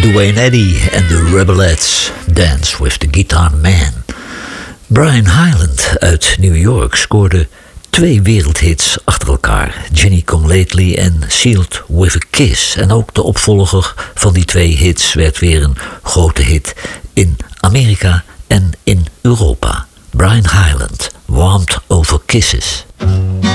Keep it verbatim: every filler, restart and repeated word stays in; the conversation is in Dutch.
Duane Eddy en de Rebelettes, Dance with the Guitar Man. Brian Hyland uit New York scoorde twee wereldhits achter elkaar. Jenny Come Lately en Sealed with a Kiss. En ook de opvolger van die twee hits werd weer een grote hit in Amerika en in Europa. Brian Hyland, Warmed Over Kisses.